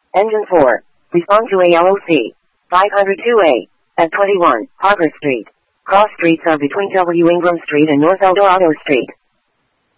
Engine 4. Respond to ALOC. 502A. At 21, Harvard Street. Cross streets are between W. Ingram Street and North Eldorado Street.